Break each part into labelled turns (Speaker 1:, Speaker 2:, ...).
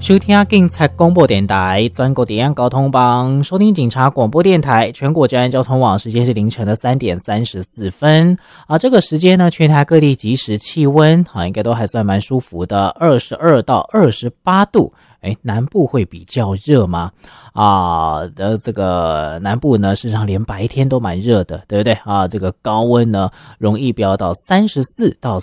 Speaker 1: 收听警察广播电台全国治安交通网，收听警察广播电台全国治安交通网，时间是凌晨的3点34分啊。这个时间呢，全台各地即时气温啊，应该都还算蛮舒服的，22到28度。南部会比较热吗？这个南部呢，事实上连白天都蛮热的，对不对啊？这个高温呢，容易飙到34到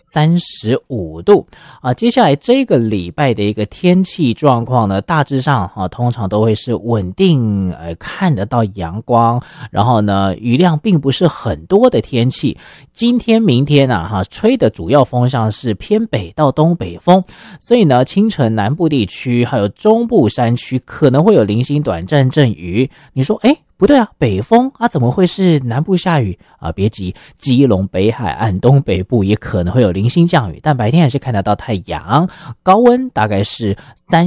Speaker 1: 35度啊。接下来这个礼拜的一个天气状况呢，大致上通常都会是稳定，看得到阳光，然后呢，雨量并不是很多的天气。今天、明天吹的主要风向是偏北到东北风，所以呢，清晨南部地区还有中部山区可能会有零星短暂阵雨。你说不对啊，北风啊，怎么会是南部下雨啊？别急，基隆北海岸东北部也可能会有零星降雨，但白天还是看得到太阳，高温大概是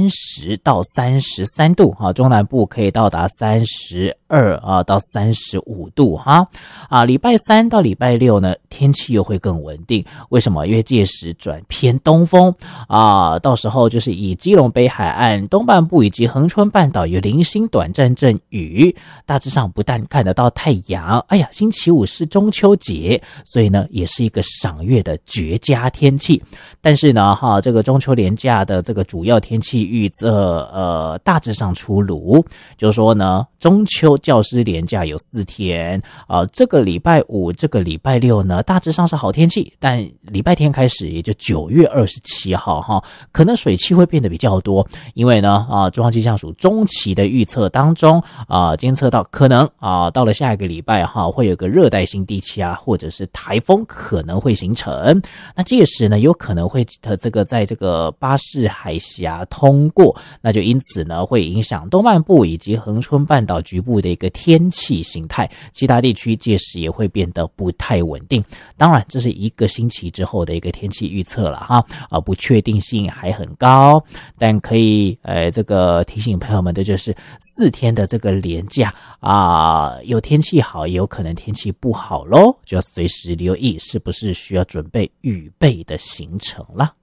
Speaker 1: 30到33度啊，中南部可以到达32到35度哈。礼拜3到礼拜6呢，天气又会更稳定。为什么？因为届时转偏东风到时候就是以基隆北海岸东半部以及恒春半岛有零星短暂阵雨，大致上不但看得到太阳，星期五是中秋节，所以呢也是一个赏月的绝佳天气。但是呢这个中秋连假的这个主要天气预测大致上出炉，就是说呢中秋教师连假有4天这个礼拜5这个礼拜6呢大致上是好天气，但礼拜天开始也就9月27号可能水汽会变得比较多，因为呢中央气象署中期的预测当中监测到可能到了下一个礼拜会有个热带性低气压或者是台风可能会形成，那届时呢有可能会在这个巴士海峡通过，那就因此呢会影响东半部以及恒春半岛局部的一个天气形态，其他地区届时也会变得不太稳定。当然这是1个星期之后的一个天气预测了不确定性还很高，但可以这个提醒朋友们的就是4天的这个连假有天气好也有可能天气不好咯，就要随时留意是不是需要准备预备的行程啦。